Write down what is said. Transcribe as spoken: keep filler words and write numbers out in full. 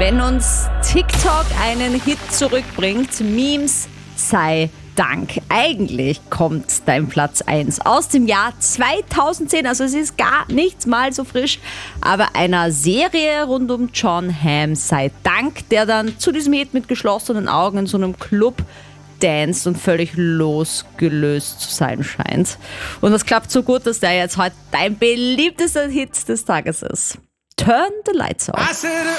Wenn uns TikTok einen Hit zurückbringt, Memes sei Dank. Eigentlich kommt dein Platz eins aus dem Jahr zweitausendzehn, also es ist gar nichts mal so frisch, aber einer Serie rund um Jon Hamm sei Dank, der dann zu diesem Hit mit geschlossenen Augen in so einem Club danced und völlig losgelöst zu sein scheint. Und das klappt so gut, dass der jetzt heute dein beliebtester Hit des Tages ist. Turn the Lights Off.